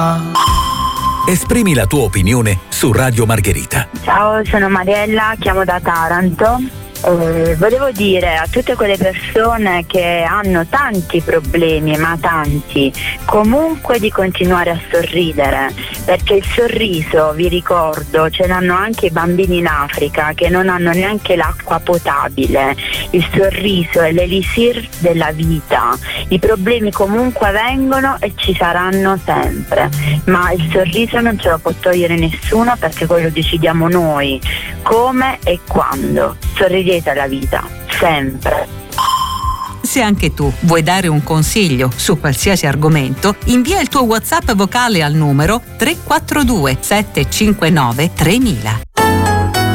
Esprimi la tua opinione su Radio Margherita. Ciao, sono Mariella, chiamo da Taranto. Volevo dire a tutte quelle persone che hanno tanti problemi, ma tanti, comunque di continuare a sorridere, perché il sorriso, vi ricordo, ce l'hanno anche i bambini in Africa che non hanno neanche l'acqua potabile. Il sorriso è l'elisir della vita. I problemi comunque vengono e ci saranno sempre, ma il sorriso non ce lo può togliere nessuno, perché quello decidiamo noi, come e quando. Sorridete alla vita, sempre. Se anche tu vuoi dare un consiglio su qualsiasi argomento, invia il tuo WhatsApp vocale al numero 342 759 3000.